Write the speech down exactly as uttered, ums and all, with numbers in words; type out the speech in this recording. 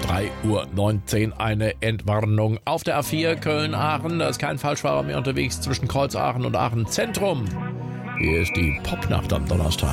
drei Uhr neunzehn eine Entwarnung auf der A vier Köln-Aachen. Da ist kein Falschfahrer mehr unterwegs zwischen Kreuz Aachen und Aachen Zentrum. Hier ist die Popnacht am Donnerstag.